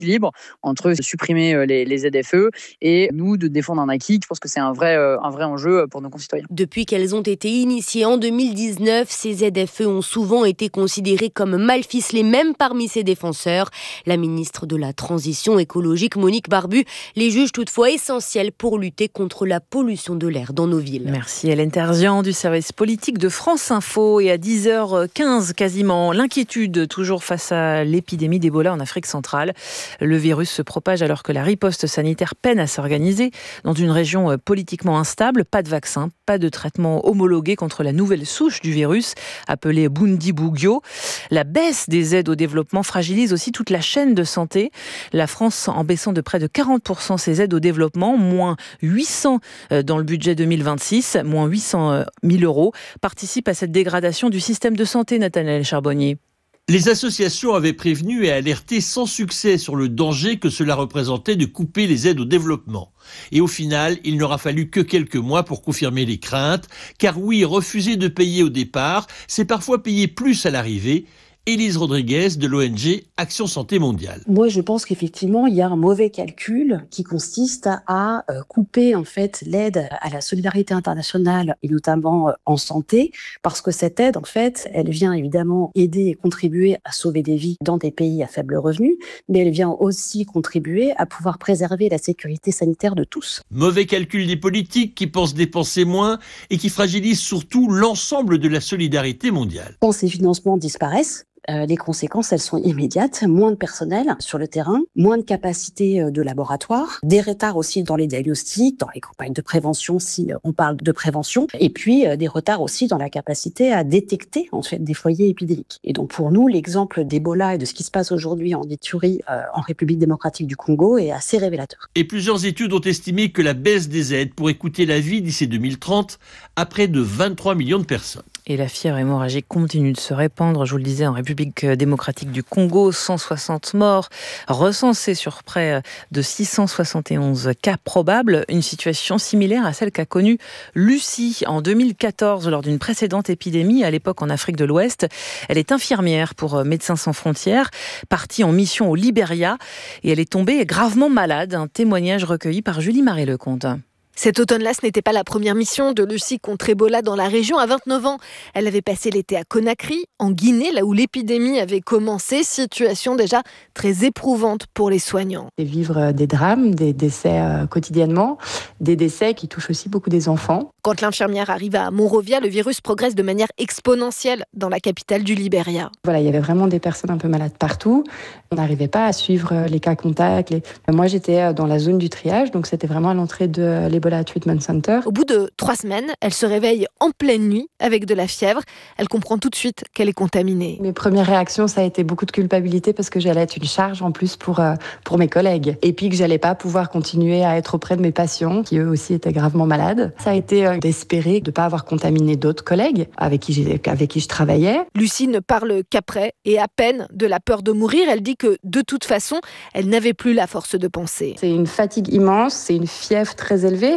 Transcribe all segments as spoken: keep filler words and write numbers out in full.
équilibre entre supprimer les, les Z F E et nous de défendre un acquis. Je pense que c'est un vrai, un vrai enjeu pour nos concitoyens. Depuis qu'elles ont été initiées en deux mille dix-neuf, ces Z F E ont souvent été considérés comme mal ficelés, même parmi ses défenseurs. La ministre de la Transition écologique, Monique Barbu, les juge toutefois essentiels pour lutter contre la pollution de l'air dans nos villes. Merci Hélène Terzian du service politique de France Info. Et à dix heures quinze quasiment, l'inquiétude toujours face à l'épidémie d'Ebola en Afrique centrale. Le virus se propage alors que la riposte sanitaire peine à s'organiser dans une région politiquement instable. Pas de vaccin, pas de traitement homologué contre la nouvelle souche du virus appelée Bundibugyo. La baisse des aides au développement fragilise aussi toute la chaîne de santé. La France, en baissant de près de quarante pour cent ses aides au développement, moins huit cents dans le budget deux mille vingt-six, moins huit cent mille euros, participe à cette dégradation du système de santé, Nathanaël Charbonnier. Les associations avaient prévenu et alerté sans succès sur le danger que cela représentait de couper les aides au développement. Et au final, il n'aura fallu que quelques mois pour confirmer les craintes, car oui, refuser de payer au départ, c'est parfois payer plus à l'arrivée. Élise Rodriguez de l'O N G Action Santé Mondiale. Moi, je pense qu'effectivement, il y a un mauvais calcul qui consiste à, à couper en fait l'aide à la solidarité internationale et notamment en santé, parce que cette aide, en fait, elle vient évidemment aider et contribuer à sauver des vies dans des pays à faible revenu, mais elle vient aussi contribuer à pouvoir préserver la sécurité sanitaire de tous. Mauvais calcul des politiques qui pensent dépenser moins et qui fragilisent surtout l'ensemble de la solidarité mondiale. Quand ces financements disparaissent, Euh, les conséquences, elles sont immédiates. Moins de personnel sur le terrain, moins de capacité euh, de laboratoire, des retards aussi dans les diagnostics, dans les campagnes de prévention si euh, on parle de prévention, et puis euh, des retards aussi dans la capacité à détecter en fait des foyers épidémiques. Et donc pour nous, l'exemple d'Ebola et de ce qui se passe aujourd'hui en Ituri, euh, en République démocratique du Congo, est assez révélateur. Et plusieurs études ont estimé que la baisse des aides pourrait coûter la vie d'ici deux mille trente à près de vingt-trois millions de personnes. Et la fièvre hémorragique continue de se répandre, je vous le disais, en République démocratique du Congo. cent soixante morts recensés sur près de six cent soixante et onze cas probables. Une situation similaire à celle qu'a connue Lucie en deux mille quatorze lors d'une précédente épidémie, à l'époque en Afrique de l'Ouest. Elle est infirmière pour Médecins sans frontières, partie en mission au Libéria, et elle est tombée gravement malade. Un témoignage recueilli par Julie-Marie Lecomte. Cet automne-là, ce n'était pas la première mission de Lucie contre Ebola dans la région. À vingt-neuf ans, elle avait passé l'été à Conakry, en Guinée, là où l'épidémie avait commencé. Situation déjà très éprouvante pour les soignants. Et vivre des drames, des décès euh, quotidiennement, des décès qui touchent aussi beaucoup des enfants. Quand l'infirmière arrive à Monrovia, le virus progresse de manière exponentielle dans la capitale du Libéria. Voilà, il y avait vraiment des personnes un peu malades partout. On n'arrivait pas à suivre les cas contacts. Les... Moi, j'étais dans la zone du triage, donc c'était vraiment à l'entrée de l'Ebola Treatment Center. Au bout de trois semaines, elle se réveille en pleine nuit avec de la fièvre. Elle comprend tout de suite qu'elle est contaminée. Mes premières réactions, ça a été beaucoup de culpabilité parce que j'allais être une charge en plus pour, euh, pour mes collègues. Et puis que j'allais pas pouvoir continuer à être auprès de mes patients qui eux aussi étaient gravement malades. Ça a été euh, d'espérer de ne pas avoir contaminé d'autres collègues avec qui, j'ai, avec qui je travaillais. Lucie ne parle qu'après et à peine de la peur de mourir. Elle dit que de toute façon, elle n'avait plus la force de penser. C'est une fatigue immense, c'est une fièvre très élevée.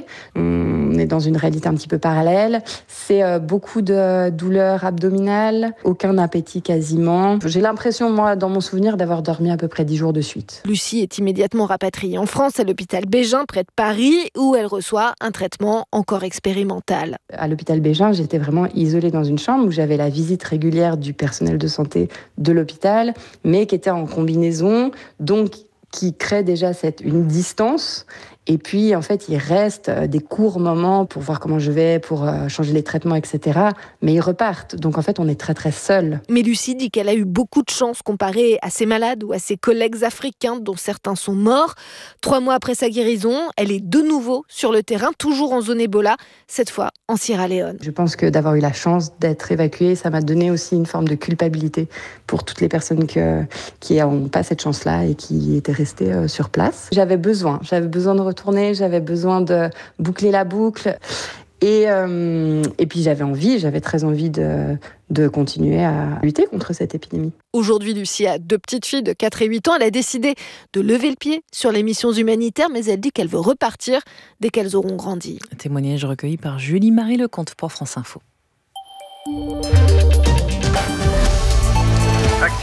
On est dans une réalité un petit peu parallèle. C'est euh, beaucoup de douleurs abdominales, aucun appétit quasiment. J'ai l'impression, moi, dans mon souvenir, d'avoir dormi à peu près dix jours de suite. Lucie est immédiatement rapatriée en France, à l'hôpital Bégin, près de Paris, où elle reçoit un traitement encore expérimental. À l'hôpital Bégin, j'étais vraiment isolée dans une chambre où j'avais la visite régulière du personnel de santé de l'hôpital, mais qui était en combinaison, donc qui crée déjà cette, une distance. Et puis, en fait, il reste des courts moments pour voir comment je vais, pour changer les traitements, et cetera. Mais ils repartent. Donc, en fait, on est très, très seuls. Mais Lucie dit qu'elle a eu beaucoup de chance comparée à ses malades ou à ses collègues africains, dont certains sont morts. Trois mois après sa guérison, elle est de nouveau sur le terrain, toujours en zone Ebola, cette fois en Sierra Leone. Je pense que d'avoir eu la chance d'être évacuée, ça m'a donné aussi une forme de culpabilité pour toutes les personnes que, qui n'ont pas cette chance-là et qui étaient restées sur place. J'avais besoin, j'avais besoin de retourner, j'avais besoin de boucler la boucle. Et, euh, et puis j'avais envie, j'avais très envie de, de continuer à lutter contre cette épidémie. Aujourd'hui, Lucie a deux petites filles de quatre et huit ans. Elle a décidé de lever le pied sur les missions humanitaires, mais elle dit qu'elle veut repartir dès qu'elles auront grandi. Un témoignage recueilli par Julie-Marie Lecomte pour France Info.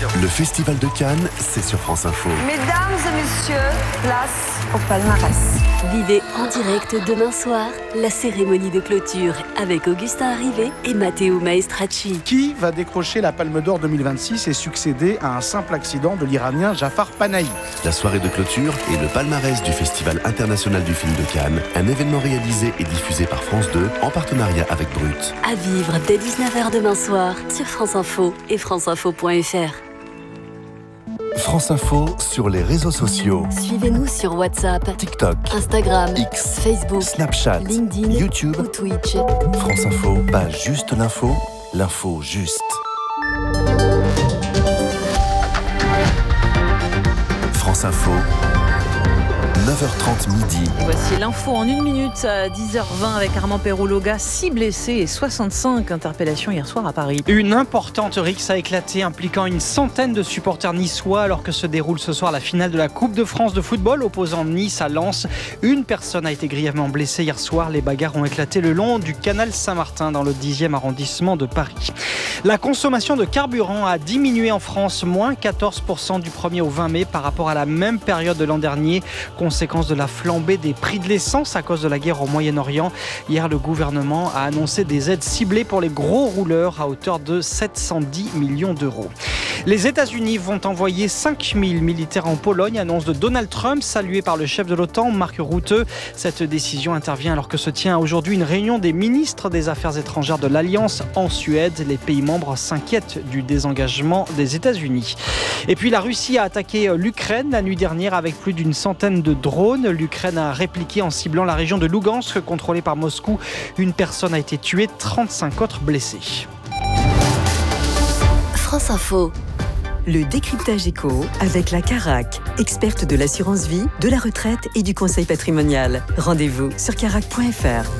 Le Festival de Cannes, c'est sur France Info. Mesdames et messieurs, place au palmarès. Vivez en direct demain soir la cérémonie de clôture avec Augustin Arrivé et Matteo Maestracci. Qui va décrocher la Palme d'Or deux mille vingt-six et succéder à un simple accident de l'Iranien Jafar Panahi? La soirée de clôture et le palmarès du Festival international du film de Cannes, un événement réalisé et diffusé par France deux en partenariat avec Brut. À vivre dès dix-neuf heures demain soir sur France Info et franceinfo point f r. France Info sur les réseaux sociaux. Suivez-nous sur WhatsApp, TikTok, Instagram, X, Facebook, Snapchat, LinkedIn, YouTube ou Twitch. France Info, pas juste l'info, l'info juste. France Info, neuf heures trente midi. Et voici l'info en une minute à dix heures vingt avec Armand Perrault-Loga. six blessés et soixante-cinq interpellations hier soir à Paris. Une importante rixe a éclaté impliquant une centaine de supporters niçois alors que se déroule ce soir la finale de la Coupe de France de football opposant Nice à Lens. Une personne a été grièvement blessée hier soir. Les bagarres ont éclaté le long du canal Saint-Martin dans le dixième arrondissement de Paris. La consommation de carburant a diminué en France, moins quatorze pour cent du premier au vingt mai par rapport à la même période de l'an dernier. Conséquence de la flambée des prix de l'essence à cause de la guerre au Moyen-Orient. Hier, le gouvernement a annoncé des aides ciblées pour les gros rouleurs à hauteur de sept cent dix millions d'euros. Les États-Unis vont envoyer cinq mille militaires en Pologne, annonce de Donald Trump, saluée par le chef de l'OTAN, Mark Rutte. Cette décision intervient alors que se tient aujourd'hui une réunion des ministres des Affaires étrangères de l'Alliance en Suède. Les pays membres s'inquiètent du désengagement des États-Unis. Et puis la Russie a attaqué l'Ukraine la nuit dernière avec plus d'une centaine de drones. L'Ukraine a répliqué en ciblant la région de Lougansk, contrôlée par Moscou. Une personne a été tuée, trente-cinq autres blessés. France Info. Le décryptage éco avec la Carac, experte de l'assurance vie, de la retraite et du conseil patrimonial. Rendez-vous sur carac point f r.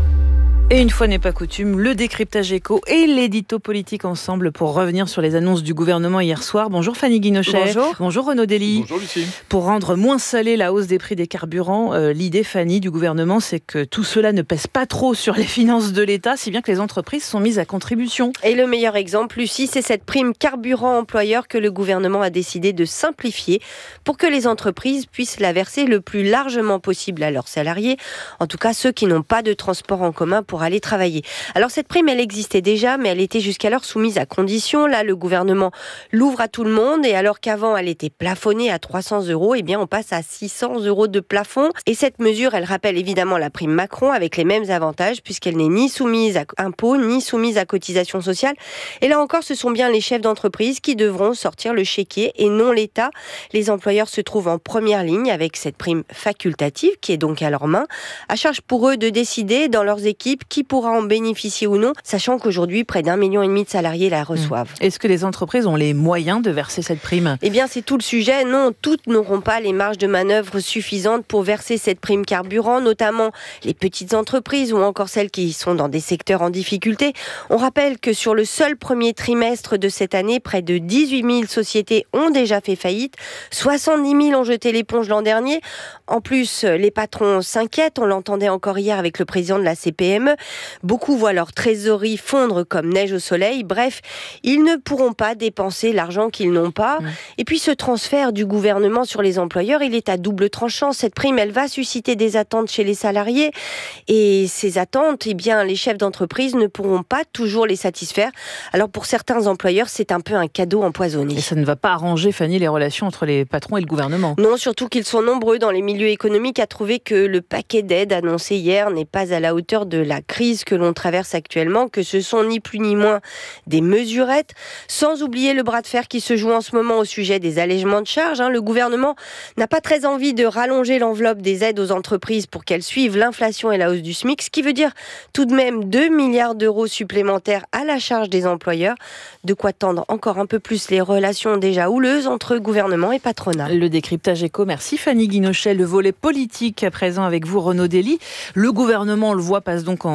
Et une fois n'est pas coutume, le décryptage éco et l'édito politique ensemble pour revenir sur les annonces du gouvernement hier soir. Bonjour Fanny Guinochet. Bonjour. Bonjour Renaud Dely. Bonjour Lucie. Pour rendre moins salée la hausse des prix des carburants, euh, l'idée Fanny du gouvernement, c'est que tout cela ne pèse pas trop sur les finances de l'État, si bien que les entreprises sont mises à contribution. Et le meilleur exemple, Lucie, c'est cette prime carburant employeur que le gouvernement a décidé de simplifier pour que les entreprises puissent la verser le plus largement possible à leurs salariés, en tout cas ceux qui n'ont pas de transport en commun pour aller travailler. Alors cette prime, elle existait déjà, mais elle était jusqu'alors soumise à conditions. Là, le gouvernement l'ouvre à tout le monde, et alors qu'avant, elle était plafonnée à trois cents euros, eh bien, on passe à six cents euros de plafond. Et cette mesure, elle rappelle évidemment la prime Macron, avec les mêmes avantages, puisqu'elle n'est ni soumise à impôts, ni soumise à cotisations sociales. Et là encore, ce sont bien les chefs d'entreprise qui devront sortir le chéquier, et non l'État. Les employeurs se trouvent en première ligne avec cette prime facultative, qui est donc à leurs mains. À charge pour eux de décider dans leurs équipes qui pourra en bénéficier ou non, sachant qu'aujourd'hui, près d'un million et demi de salariés la reçoivent. Est-ce que les entreprises ont les moyens de verser cette prime ? Eh bien, c'est tout le sujet. Non, toutes n'auront pas les marges de manœuvre suffisantes pour verser cette prime carburant, notamment les petites entreprises ou encore celles qui sont dans des secteurs en difficulté. On rappelle que sur le seul premier trimestre de cette année, près de dix-huit mille sociétés ont déjà fait faillite. soixante-dix mille ont jeté l'éponge l'an dernier. En plus, les patrons s'inquiètent. On l'entendait encore hier avec le président de la C P M E. Beaucoup voient leur trésorerie fondre comme neige au soleil. Bref, ils ne pourront pas dépenser l'argent qu'ils n'ont pas. Mmh. Et puis ce transfert du gouvernement sur les employeurs, il est à double tranchant. Cette prime, elle va susciter des attentes chez les salariés. Et ces attentes, eh bien, les chefs d'entreprise ne pourront pas toujours les satisfaire. Alors pour certains employeurs, c'est un peu un cadeau empoisonné. Et ça ne va pas arranger, Fanny, les relations entre les patrons et le gouvernement. Non, surtout qu'ils sont nombreux dans les milieux économiques à trouver que le paquet d'aide annoncé hier n'est pas à la hauteur de la crise que l'on traverse actuellement, que ce sont ni plus ni moins des mesurettes, sans oublier le bras de fer qui se joue en ce moment au sujet des allègements de charges. Le gouvernement n'a pas très envie de rallonger l'enveloppe des aides aux entreprises pour qu'elles suivent l'inflation et la hausse du SMIC, ce qui veut dire tout de même deux milliards d'euros supplémentaires à la charge des employeurs, de quoi tendre encore un peu plus les relations déjà houleuses entre gouvernement et patronat. Le décryptage éco, merci Fanny Guinochet. Le volet politique à présent avec vous, Renaud Dely. Le gouvernement, on le voit, passe donc en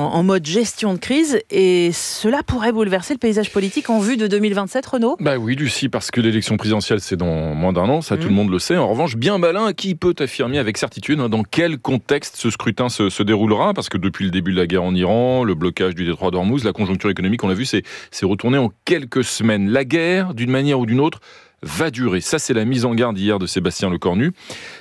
en mode gestion de crise et cela pourrait bouleverser le paysage politique en vue de deux mille vingt-sept, Renaud ? Bah oui, Lucie, parce que l'élection présidentielle, c'est dans moins d'un an, ça mmh. tout le monde le sait. En revanche, bien malin, qui peut affirmer avec certitude hein, dans quel contexte ce scrutin se, se déroulera ? Parce que depuis le début de la guerre en Iran, le blocage du détroit d'Ormuz, la conjoncture économique, on l'a vu, c'est, c'est retourné en quelques semaines. La guerre, d'une manière ou d'une autre, va durer. Ça, c'est la mise en garde hier de Sébastien Lecornu.